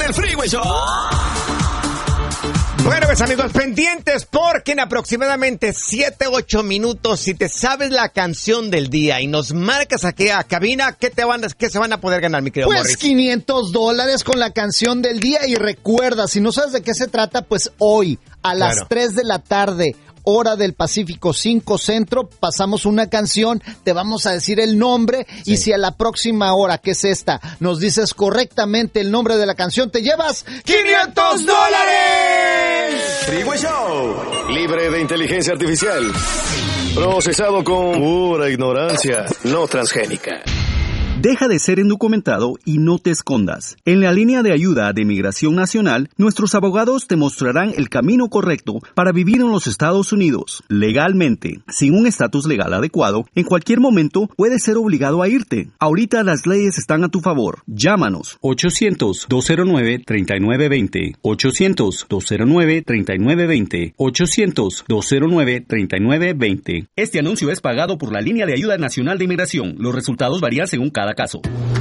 del Freeway Show. Bueno, pues amigos, pendientes porque en aproximadamente 7-8 minutos, si te sabes la canción del día y nos marcas aquí a cabina, ¿qué se van a poder ganar, mi querido Pues Morris? $500 con la canción del día. Y recuerda, si no sabes de qué se trata, pues hoy a las 3 de la tarde, hora del Pacífico 5 Centro, pasamos una canción, te vamos a decir el nombre, y si a la próxima hora, que es esta, nos dices correctamente el nombre de la canción, te llevas $500. Freeway Show, libre de inteligencia artificial, procesado con pura ignorancia, no transgénica. Deja de ser indocumentado y no te escondas. En la línea de ayuda de Migración Nacional, nuestros abogados te mostrarán el camino correcto para vivir en los Estados Unidos legalmente. Sin un estatus legal adecuado, en cualquier momento puedes ser obligado a irte. Ahorita las leyes están a tu favor. Llámanos 800-209-3920, 800-209-3920, 800-209-3920. Este anuncio es pagado por la línea de ayuda nacional de inmigración. Los resultados varían según cada caso.